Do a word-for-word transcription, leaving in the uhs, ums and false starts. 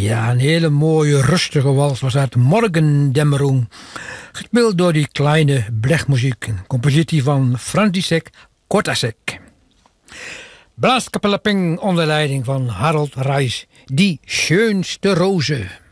Ja, een hele mooie rustige wals was uit Morgendämmerung. Gespeeld door die kleine blechmuziek. Een compositie van František Kotasek. Blaaskapelle Ping onder leiding van Harold Reis. Die schönste roze.